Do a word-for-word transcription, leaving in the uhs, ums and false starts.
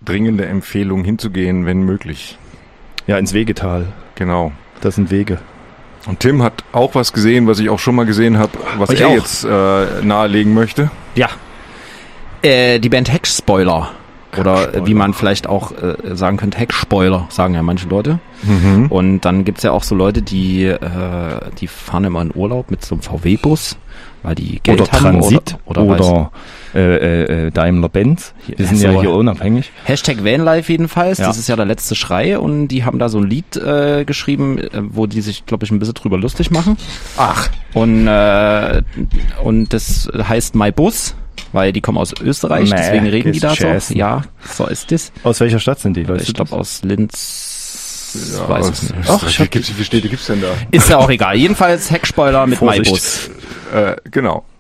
dringende Empfehlung hinzugehen, wenn möglich. Ja, ins Wegetal. Genau. Das sind Wege. Und Tim hat auch was gesehen, was ich auch schon mal gesehen habe, was ich er auch. jetzt äh, nahelegen möchte. Ja. Äh, die Band Heckspoiler. Oder Heckspoiler. wie man vielleicht auch äh, sagen könnte, Heckspoiler, sagen ja manche Leute. Mhm. Und dann gibt's ja auch so Leute, die äh, die fahren immer in Urlaub mit so einem V W-Bus, weil die Geld Oder haben. Transit. Oder, Oder, oder, äh, äh, Daimler-Benz. Wir sind so. ja hier unabhängig. Hashtag Vanlife jedenfalls, Ja. das ist ja der letzte Schrei und die haben da so ein Lied äh, geschrieben, äh, wo die sich, glaube ich, ein bisschen drüber lustig machen. Ach. Und, äh, und das heißt My Bus, weil die kommen aus Österreich, Mäh, deswegen reden die da so. Scheißen. Ja, so ist das. Aus welcher Stadt sind die? Weißt Ich du das? glaube aus Linz, Ja, weiß aus ich nicht. Österreich. Ach, ich hab- Gibt's- wie viele Städte gibt's denn da? Ist ja auch egal. Jedenfalls Heckspoiler mit My Vorsicht. Bus. Äh, genau.